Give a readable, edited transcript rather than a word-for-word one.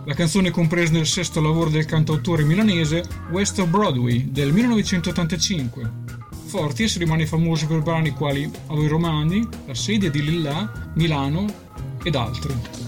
La canzone è compresa nel sesto lavoro del cantautore milanese West of Broadway del 1985. Fortis rimane famoso per brani quali A voi romani, La sedia di Lillà, Milano ed altri.